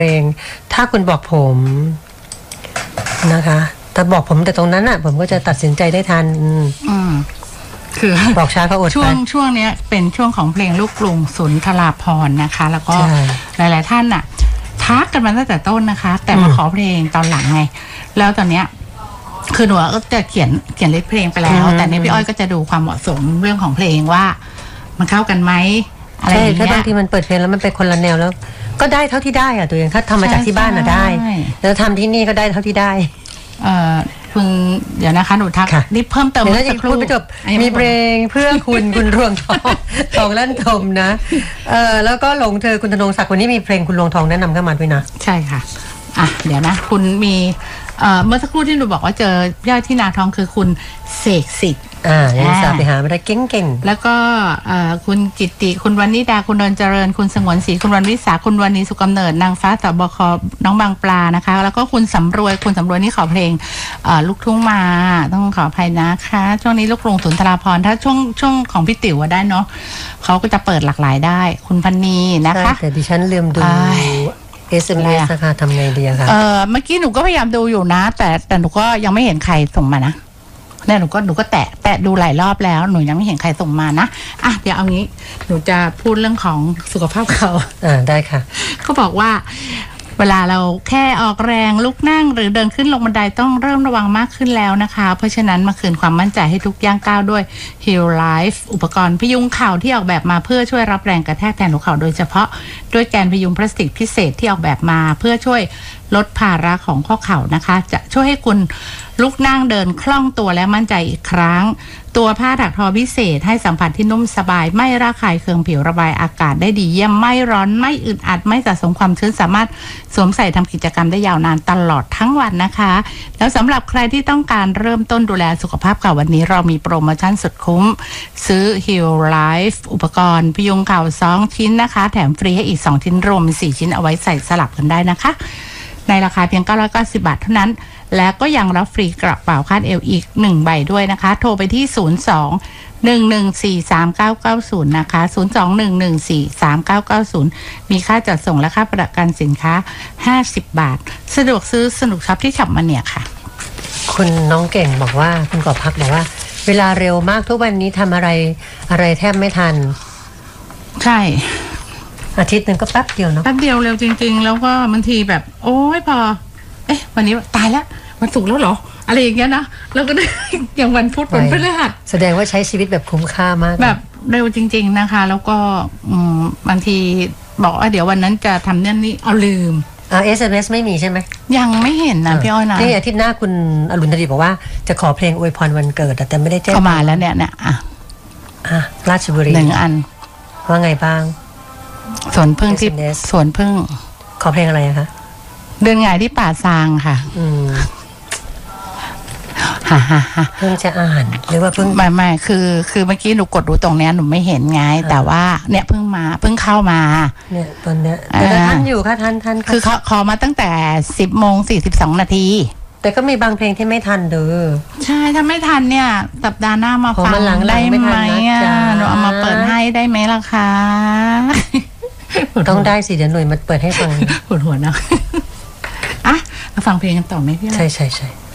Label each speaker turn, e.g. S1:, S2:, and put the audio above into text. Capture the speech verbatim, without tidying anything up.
S1: เองถ้าคุณบอกผมนะคะแต่บอกผมแต่ตรงนั้นอ่ะผมก็จะตัดสินใจได้ทัน
S2: อืมคือ
S1: บอกช้าก็อด
S2: ช่วงช่วงนี้เป็นช่วงของเพลงลูกกรุงสุนทราภรณ์นะคะแล้วก็หลายๆท่านน่ะทักกันมาตั้งแต่ต้นนะคะแต่มาขอเพลงตอนหลังไงแล้วตอนเนี้ยคือหนูก็จะเขียนเขียนลิสต์เพลงไปแล้วแต่นี่พี่อ้อยก็จะดูความเหมาะสมเรื่องของเพลงว่ามันเข้ากันไหมอะไรอย่างเงี้ย
S1: ใช่บางทีมันเปิดเพลงแล้วมันเป็นคนละแนวแล้วก็ได้เท่าที่ได้อะตัวเองถ้าทำมาจากที่บ้านอะได้แล้วทำที่นี่ก็ได้เท่าที่ได้
S2: เอ่อคุณเดี๋ยวนะคะหนูทักนี่เพิ่มเติม
S1: แล้วจะพูดไปจบมีเพลงเพื่อคุณคุณรวงทองทองลั่นทมนะเออแล้วก็หลงเธอคุณธนงศักดิ์วันนี้มีเพลงคุณรวงทองแนะนำเข้ามาด้วยนะ
S2: ใช่ค่ะอ่ะเดี๋ยวนะคุณมีเอ่อเมื่อสักครู่ที่หนูบอกว่าเจอย่าที่นาทองคือคุณเสกสิทธิ์
S1: อ่ายังสาไปหาไม่ได้เก่ง
S2: ๆแล้วก็คุณจิตติคุณวันนิดาคุณเดินเจริญคุณสงวนศรีคุณวันวิสาคุณวันนี้สุกกำเนิดนางฟ้าตบคน้องบางปลานะคะแล้วก็คุณสำรวยคุณสำรวยนี่ขอเพลงลูกทุ่งมาต้องขออภัยนะคะช่วงนี้ลูกกรุงสุนทราภรณ์ถ้าช่วงช่วงของพี่ติ๋วได้เนาะเขาก็จะเปิดหลากหลายได้คุณพันนีนะคะ
S1: แต่ดิฉันลืมดูเอส เอ็ม เอส นะคะทำไงดีคะ
S2: เออเมื่อกี้หนูก็พยายามดูอยู่นะแต่แต่หนูก็ยังไม่เห็นใครส่งมานะเนี่ยหนูก็หนูก็แตะแตะดูหลายรอบแล้วหนูยังไม่เห็นใครส่งมานะอ่ะเดี๋ยวเอางี้หนูจะพูดเรื่องของสุขภาพเขา
S1: อ่าได้ค่ะ
S2: เขาบอกว่าเวลาเราแค่ออกแรงลุกนั่งหรือเดินขึ้นลงบันไดต้องเริ่มระวังมากขึ้นแล้วนะคะเพราะฉะนั้นมาคืนความมั่นใจให้ทุกย่างก้าวด้วย Heal Life อุปกรณ์พยุงเข่าที่ออกแบบมาเพื่อช่วยรับแรงกระแทกแทนหัวเข่าโดยเฉพาะด้วยแกนพยุงพลาสติกพิเศษที่ออกแบบมาเพื่อช่วยลดภาระของข้อเข่านะคะจะช่วยให้คุณลุกนั่งเดินคล่องตัวและมั่นใจอีกครั้งตัวผ้าถักทอพิเศษให้สัมผัสที่นุ่มสบายไม่ระคายเคืองผิวระบายอากาศได้ดีเยี่ยมไม่ร้อนไม่อึดอัดไม่สะสมความชื้นสามารถสวมใส่ทำกิจกรรมได้ยาวนานตลอดทั้งวันนะคะแล้วสำหรับใครที่ต้องการเริ่มต้นดูแลสุขภาพเข่าวันนี้เรามีโปรโมชั่นสุดคุ้มซื้อ Heal Life อุปกรณ์พยุงเข่าสองชิ้นนะคะแถมฟรีให้อีกสองชิ้นรวมเป็นสี่ชิ้นเอาไว้ใส่สลับกันได้นะคะในราคาเพียงเก้าร้อยเก้าสิบบาทเท่านั้นและก็ยังรับฟรีกระเป๋าคาดเอวอีกหนึ่งใบด้วยนะคะโทรไปที่ศูนย์ สอง หนึ่ง หนึ่ง สี่ สาม เก้า เก้า ศูนย์นะคะศูนย์ สอง หนึ่ง หนึ่ง สี่ สาม เก้า เก้า ศูนย์มีค่าจัดส่งและค่าประกันสินค้าห้าสิบบาทสะดวกซื้อสนุกช็อปที่ฉับมาเนี่ยค่ะ
S1: คุณน้องเก่งบอกว่าคุณกอบพักบอกว่าเวลาเร็วมากทุกวันนี้ทำอะไรอะไรแทบไม่ทัน
S2: ใช่
S1: อาทิตย์นึงก็แป๊บเดียวเนาะ
S2: แป๊บเดียวเร็วจริงๆแล้วก็บางทีแบบโอ้ยพอเอ๊ะวันนี้ตายแล้ววันศุกร์แล้วเหรออะไรอย่างเงี้ยนะแล้วก็ได้อย่างวันพุธวันพฤหัส
S1: แสดงว่าใช้ชีวิตแบบคุ้มค่ามาก
S2: แบบเร็วจริงๆนะคะแล้วก็บางทีบอกว่าเดี๋ยววันนั้นจะทำเนี่ยนี่เอาลืม
S1: อ่า เอส เอ็ม เอส ไม่มีใช่ไหม
S2: ยังไม่เห็นนะพี่อ้อยนะ
S1: นี่อาทิตย์หน้าคุณอรุณธดีบอกว่าจะขอเพลงอวยพรวันเกิดแต่ไม่ได้แจ้ง
S2: เข้ามาแล้วเนี่ยเนี่ยอ่ะ
S1: อ่ะราชบุรี
S2: หนึ่งอัน
S1: ว่าไงบ้าง
S2: สวนพึ่งที่สวนพึ่ง
S1: ขอเพลงอะไรคะ
S2: เดินไงที่ป่าซางค่ะ
S1: อืมฮ่าฮ่าฮ่าเพิ่งจะอ่านหรือว่าเพิ่ง
S2: ไม่ไม่คือคือเมื่อกี้หนูกดดูตรงเนี้ยหนูไม่เห็นไงแต่ว่าเนี่ยเพิ่งมาเพิ่งเข้ามา
S1: เนี่ยตอนเนี้ยแต่ท่านอยู่ค่ะท่านท่าน
S2: คือเขาขอมาตั้งแต่สิบโมงสี่สิบสองนาที
S1: แต่ก็มีบางเพลงที่ไม่ทันเด้อ
S2: ใช่ถ้าไม่ทันเนี่ยสัปดาห์หน้ามาฟังได้ไหมอ่ะหนูเอามาเปิดให้ได้ไหมล่ะคะ
S1: ต้องได้สิเดี๋ยวหน่วยมาเปิดให้ฟัง
S2: ปวดหัวนะอ่ะมาฟังเพลงกันต่อไหมพี่
S1: ใช่ใช่ใช่